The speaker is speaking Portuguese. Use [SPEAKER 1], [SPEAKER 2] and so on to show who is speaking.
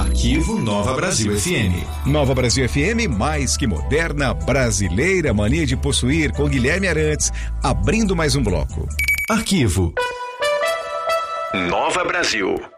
[SPEAKER 1] Arquivo Nova Brasil FM.
[SPEAKER 2] Nova Brasil FM, mais que moderna, brasileira, mania de possuir, com Guilherme Arantes, abrindo mais um bloco.
[SPEAKER 1] Arquivo Nova Brasil.